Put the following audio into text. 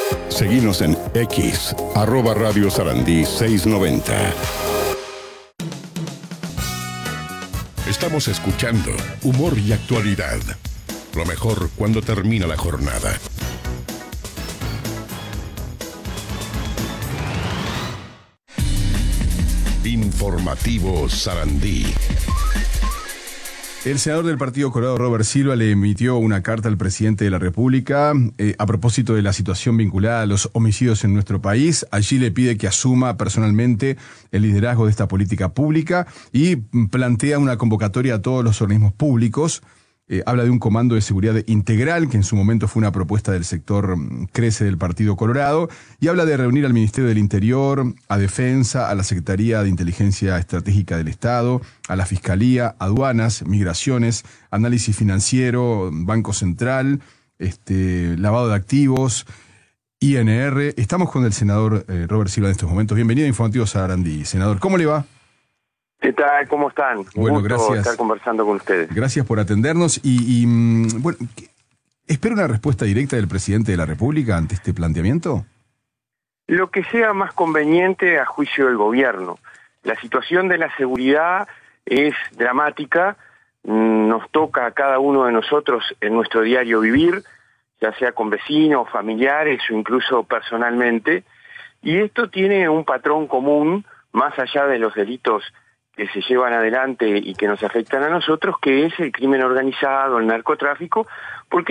Seguinos en X, @Radio Sarandí 690. Estamos escuchando Humor y Actualidad. Lo mejor cuando termina la jornada. Informativo Sarandí. El senador del Partido Colorado, Robert Silva, le emitió una carta al presidente de la República a propósito de la situación vinculada a los homicidios en nuestro país. Allí le pide que asuma personalmente el liderazgo de esta política pública y plantea una convocatoria a todos los organismos públicos. Habla de un comando de seguridad integral, que en su momento fue una propuesta del sector Crece del Partido Colorado, y habla de reunir al Ministerio del Interior, a Defensa, a la Secretaría de Inteligencia Estratégica del Estado, a la Fiscalía, Aduanas, Migraciones, Análisis Financiero, Banco Central, lavado de activos, INR. Estamos con el senador Robert Silva en estos momentos. Bienvenido a Informativo Sarandí. Senador, ¿cómo le va? ¿Qué tal? ¿Cómo están? Bueno, gusto gracias. estar conversando con ustedes. Gracias por atendernos bueno, ¿espera una respuesta directa del presidente de la República ante este planteamiento? Lo que sea más conveniente a juicio del gobierno. La situación de la seguridad es dramática, nos toca a cada uno de nosotros en nuestro diario vivir, ya sea con vecinos, familiares o incluso personalmente, y esto tiene un patrón común, más allá de los delitos que se llevan adelante y que nos afectan a nosotros, que es el crimen organizado, el narcotráfico, porque